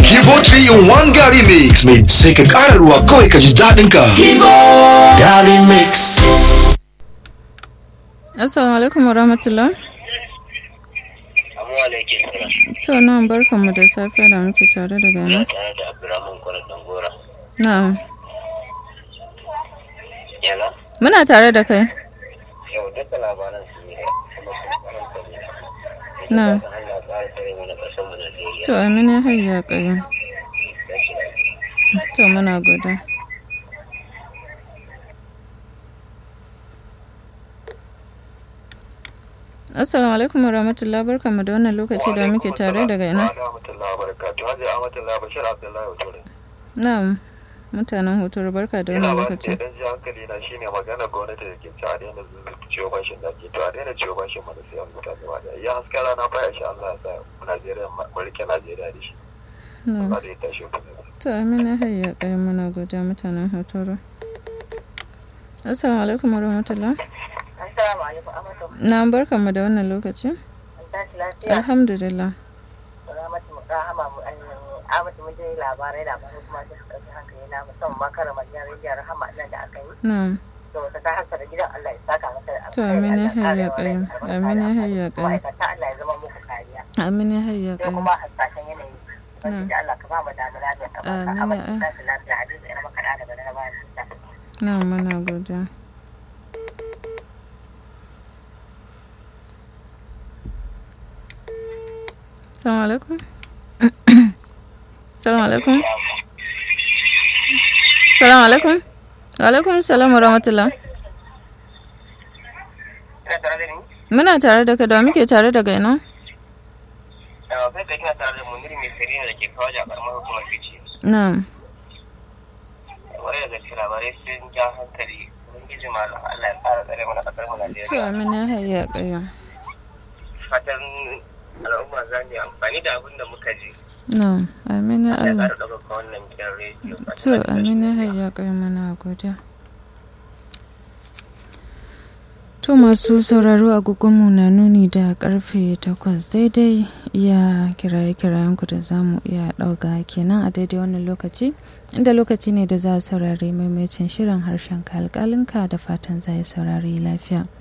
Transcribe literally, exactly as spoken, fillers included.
Kibo three in one Gary Mix mai sai ka ƙara ruwa kawai ka ji daɗin ka. Kibo Gary Mix. Assalamu alaikum wa rahmatullah. To nan barkanmu da safiya da muke tare da gani. Tare da Abdurrahman Kwarar Dangora. Na'am. Yana? Muna tare da kai. Yau duka labaran su ne kuma sun karanta ne. Na'am. Allah ya ƙara tare mana ƙasar mu Najeriya. To amin ya hayya ƙayyum. To muna goda. Assalamu alaikum wa rahmatullah, barkanmu da wannan lokaci da muke tare daga ina. Na'am, mutanen Hotoro barka da wannan lokaci. Ina ba ji hankali na shine magana gwamnati da ke ci a daina ciwo bashin da ke to a daina ciwo bashin mana sai an mutane ba da ya haska rana fa ya sha Allah ya sa Najeriya mulkin Najeriya da shi. Na'am. Ba da tashi ku. To amina hayya kai muna godiya mutanen Hotoro. Assalamu alaikum wa rahmatullah. Assalamu alaikum Amadu. Na barkanmu da wannan lokaci. Tashi lafiya. Alhamdulillah. Rahmatu Rahama mu Amadu mun ji labarai da mun kuma da suka ji hankali na musamman ma karamar jarin Rahama nan da aka yi. Na'am. To ta ta hasa da gidan Allah ya saka masa da To amina hayya kai. Amina hayya kai. Ma'aikata Allah ya zama muku kariya. Amina hayya Sai kai. kuma hasashen yanayi. Ubangiji Allah ka ba mu damuna da kamar ka Amin, Amadu amin. tashi lafiya hadisi ina maka da daga na bayan ta. Na'am muna godiya. Assalamu alaikum. Assalamu alaikum. Assalamu alaikum. Wa alaikum assalam wa rahmatullah. Ina tare da ni? Muna tare da ka da muke tare daga ina? Yawa kai kai kina tare da Muniri mai sirri da ke kawo a karamar hukumar Bichi. Na'am. Wani daga cikin labarai sun ja hankali. Ubangiji ma Allah ya ƙara tsare mana ƙasar mu To Najeriya. amina hayya kai. Fatan al'umma za mu yi amfani da abin da muka ji. Na'am. Amina Allah ya Allah. ƙara ɗaukaka wannan gidan rediyo. To amina hayya kai muna godiya. To masu sauraro agogonmu na nuni da karfe takwas daidai iya kiraye-kirayenku da za mu iya ɗauka kenan a daidai wannan lokaci inda lokaci ne da za a saurari maimacin shirin harshen kalkalinka da fatan za a saurari lafiya.